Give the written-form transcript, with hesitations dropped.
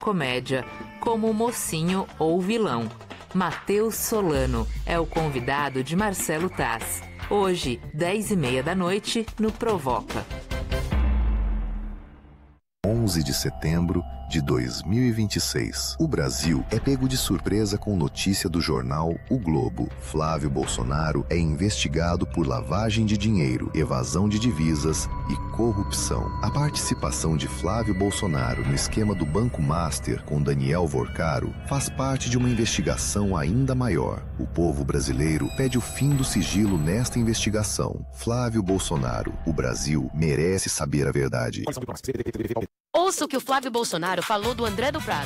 comédia, como o mocinho ou vilão. Matheus Solano é o convidado de Marcelo Taz. Hoje, 10h30 da noite, no Provoca. 11 de setembro de 2026. O Brasil é pego de surpresa com notícia do jornal O Globo. Flávio Bolsonaro é investigado por lavagem de dinheiro, evasão de divisas e corrupção. A participação de Flávio Bolsonaro no esquema do Banco Master com Daniel Vorcaro faz parte de uma investigação ainda maior. O povo brasileiro pede o fim do sigilo nesta investigação. Flávio Bolsonaro, o Brasil merece saber a verdade. Ouça o que o Flávio Bolsonaro falou do André do Prado.